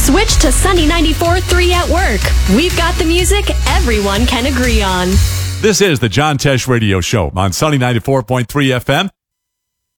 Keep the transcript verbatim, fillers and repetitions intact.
Switch to Sunny ninety-four point three at work. We've got the music everyone can agree on. This is the John Tesh Radio Show on Sunny ninety-four point three F M.